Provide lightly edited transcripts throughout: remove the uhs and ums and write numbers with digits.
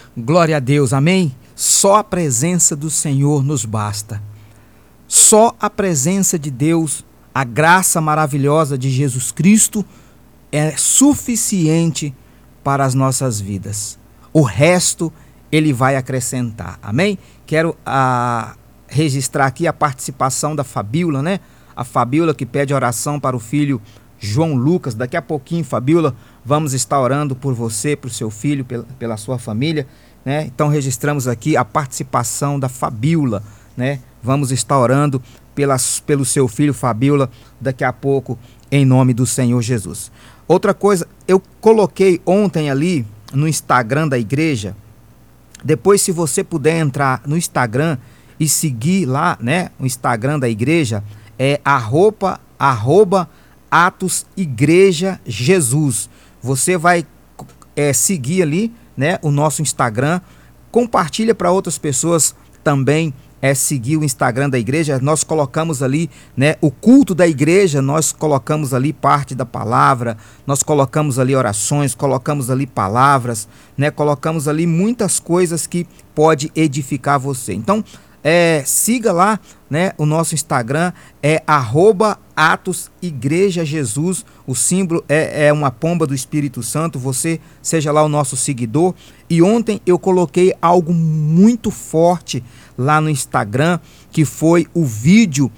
Glória a Deus, amém? Só a presença do Senhor nos basta. Só a presença de Deus, a graça maravilhosa de Jesus Cristo é suficiente para as nossas vidas. O resto Ele vai acrescentar, amém? Quero registrar aqui a participação da Fabíola, né? A Fabíola que pede oração para o filho João Lucas. Daqui a pouquinho, Fabíola, vamos estar orando por você, por seu filho, pela sua família, né? Então registramos aqui a participação da Fabíola, né? Vamos estar orando pelo seu filho, Fabíola, daqui a pouco, em nome do Senhor Jesus. Outra coisa, eu coloquei ontem ali no Instagram da igreja. Depois, se você puder entrar no Instagram e seguir lá, né? O Instagram da igreja é @Atos Igreja Jesus. Você vai seguir ali, né? O nosso Instagram. Compartilha para outras pessoas também seguir o Instagram da igreja. Nós colocamos ali, né, o culto da igreja, nós colocamos ali parte da palavra, nós colocamos ali orações, colocamos ali palavras, né, colocamos ali muitas coisas que pode edificar você. Então, siga lá, né, o nosso Instagram é @Atos Igreja Jesus. O símbolo é uma pomba do Espírito Santo. Você seja lá o nosso seguidor. E ontem eu coloquei algo muito forte lá no Instagram, que foi o vídeo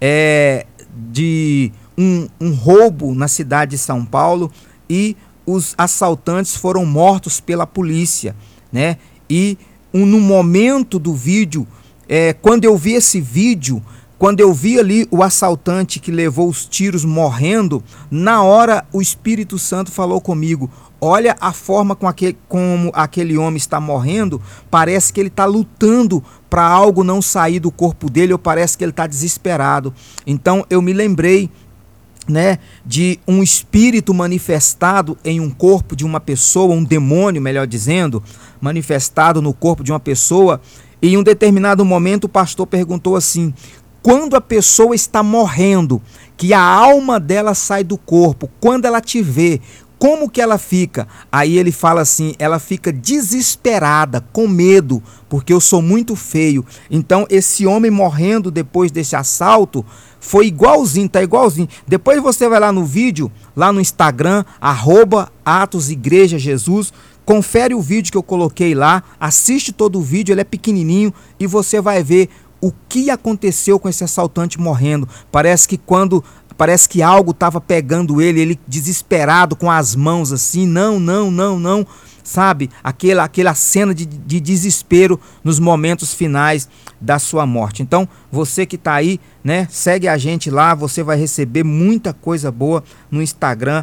de um roubo na cidade de São Paulo, e os assaltantes foram mortos pela polícia, né? E no momento do vídeo, quando eu vi esse vídeo, quando eu vi ali o assaltante que levou os tiros morrendo, na hora o Espírito Santo falou comigo: olha a forma como aquele homem está morrendo, parece que ele está lutando para algo não sair do corpo dele, ou parece que ele está desesperado. Então eu me lembrei, né, de um espírito manifestado em um corpo de uma pessoa, um demônio, melhor dizendo, manifestado no corpo de uma pessoa. E em um determinado momento o pastor perguntou assim: quando a pessoa está morrendo, que a alma dela sai do corpo, quando ela te vê, como que ela fica? Aí ele fala assim: ela fica desesperada, com medo, porque eu sou muito feio. Então esse homem morrendo depois desse assalto foi igualzinho, tá igualzinho. Depois você vai lá no vídeo, lá no Instagram, @Atos Igreja Jesus, confere o vídeo que eu coloquei lá, assiste todo o vídeo, ele é pequenininho, e você vai ver o que aconteceu com esse assaltante morrendo. Parece que algo estava pegando ele desesperado com as mãos assim, não, sabe? Aquela cena de desespero nos momentos finais da sua morte. Então, você que está aí, né, segue a gente lá, você vai receber muita coisa boa no Instagram,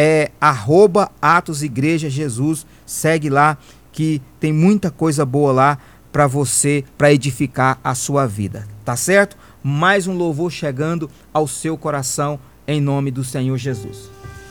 @Atos Igreja Jesus, segue lá que tem muita coisa boa lá para você, para edificar a sua vida, tá certo? Mais um louvor chegando ao seu coração, em nome do Senhor Jesus.